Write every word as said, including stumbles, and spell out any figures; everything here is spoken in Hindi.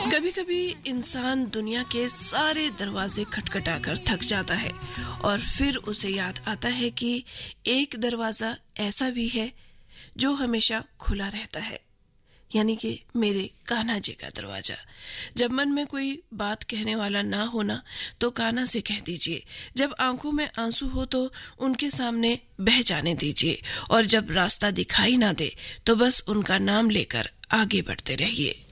कभी कभी इंसान दुनिया के सारे दरवाजे खटखटाकर थक जाता है और फिर उसे याद आता है कि एक दरवाजा ऐसा भी है जो हमेशा खुला रहता है, यानी कि मेरे कान्हा जी का दरवाजा। जब मन में कोई बात कहने वाला ना होना तो कान्हा से कह दीजिए, जब आंखों में आंसू हो तो उनके सामने बह जाने दीजिए, और जब रास्ता दिखाई ना दे तो बस उनका नाम लेकर आगे बढ़ते रहिए।